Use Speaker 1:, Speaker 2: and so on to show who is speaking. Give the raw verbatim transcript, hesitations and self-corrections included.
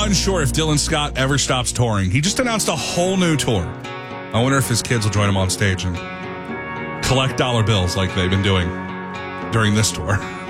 Speaker 1: unsure if Dylan Scott ever stops touring. He just announced a whole new tour. I wonder if his kids will join him on stage and collect dollar bills like they've been doing during this tour.